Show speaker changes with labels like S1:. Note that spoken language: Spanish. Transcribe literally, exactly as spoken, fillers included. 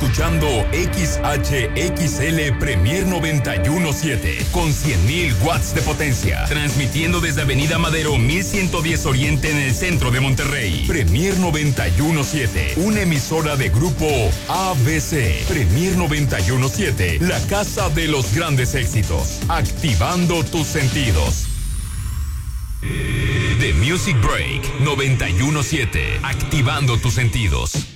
S1: escuchando X H X L Premier noventa y uno punto siete con cien mil watts de potencia, transmitiendo desde Avenida Madero mil ciento diez Oriente en el centro de Monterrey. Premier noventa y uno punto siete, una emisora de grupo A B C. Premier noventa y uno punto siete, la casa de los grandes éxitos, activando tus sentidos. The Music Break noventa y uno punto siete, activando tus sentidos.